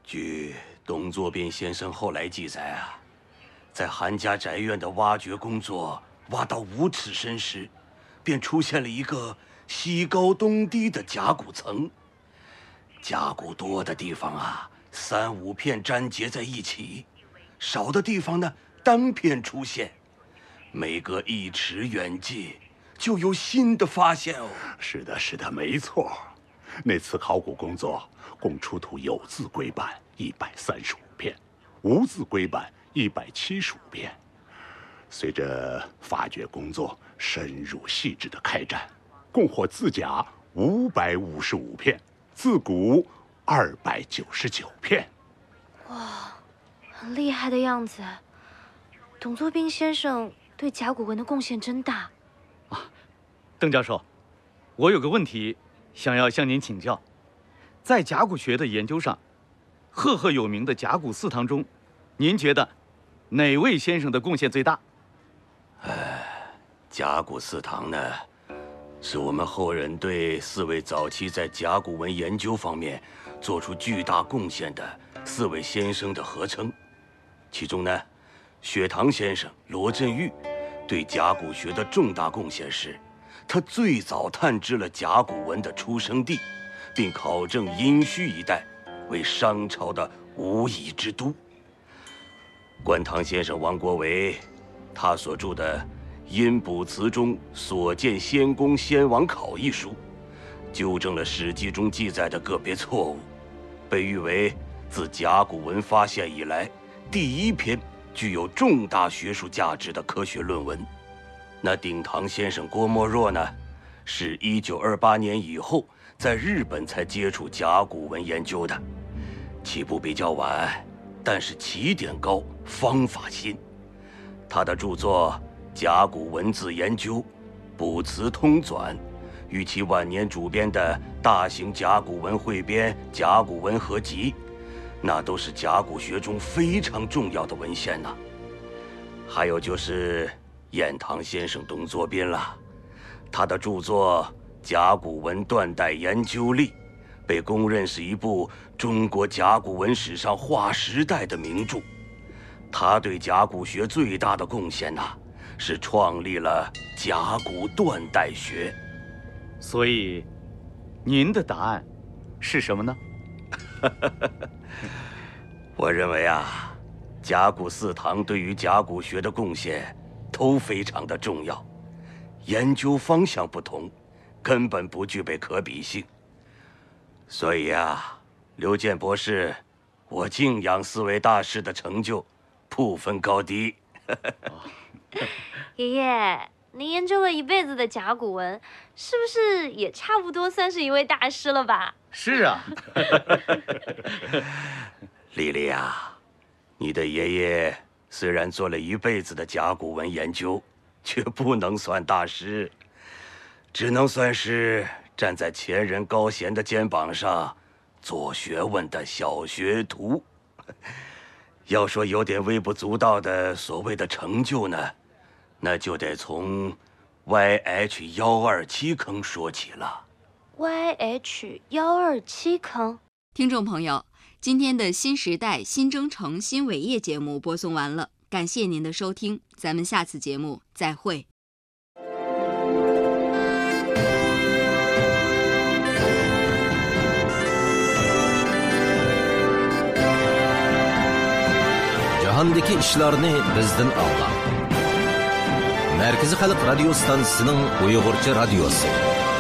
据董作宾先生后来记载啊，在韩家宅院的挖掘工作挖到5尺深时，便出现了一个西高东低的甲骨层。甲骨多的地方啊，3、5片粘结在一起；少的地方呢，单片出现。每隔1尺远近，就有新的发现哦。 是的，是的，没错。那次考古工作共出土有字龟板135片，无字龟板175片。随着发掘工作深入细致的开展，共获字甲555片，字骨299片。 哇，很厉害的样子。董作宾先生对甲骨文的贡献真大。 邓教授，我有个问题想要向您请教。在甲骨学的研究上，赫赫有名的甲骨四堂中，您觉得哪位先生的贡献最大？ 甲骨四堂呢，是我们后人对4位早期在甲骨文研究方面做出巨大贡献的4位先生的合称。其中呢，薛堂先生罗振玉对甲骨学的重大贡献是，他最早探知了甲骨文的出生地，并考证殷墟一带为商朝的无以之都。观堂先生王国维，他所著的《殷卜辞中所见先公先王考》一书，纠正了史记中记载的个别错误，被誉为自甲骨文发现以来第1篇具有重大学术价值的科学论文。那鼎堂先生郭沫若呢，是1928年以后在日本才接触甲骨文研究的，起步比较晚，但是起点高，方法新。他的著作《甲骨文字研究》《卜辞通纂》，与其晚年主编的大型甲骨文汇编《甲骨文合集》，那都是甲骨学中非常重要的文献呐。还有就是晏堂先生董作宾了，他的著作《甲骨文断代研究力》被公认是一部中国甲骨文史上划时代的名著。他对甲骨学最大的贡献呐，是创立了甲骨断代学。 所以，您的答案是什么呢？ 我认为啊，甲骨四堂对于甲骨学的贡献都非常的重要，研究方向不同，根本不具备可比性。所以啊，刘健博士，我敬仰4位大师的成就，不分高低。 爷爷，您研究了一辈子的甲骨文，是不是也差不多算是一位大师了吧？ 是啊。 丽丽啊，你的爷爷虽然做了一辈子的甲骨文研究，却不能算大师，只能算是站在前人高贤的肩膀上做学问的小学徒。要说有点微不足道的所谓的成就呢，那就得从 YH127坑说起了。 YH127坑。 听众朋友，今天的新时代新征程新伟业节目播送完了，感谢您的收听，咱们下次节目再会。 Jahondagi ishlarni bizdan a'lo. Markaziy xalq radio stansiyasining Uyg'urcha radiosi.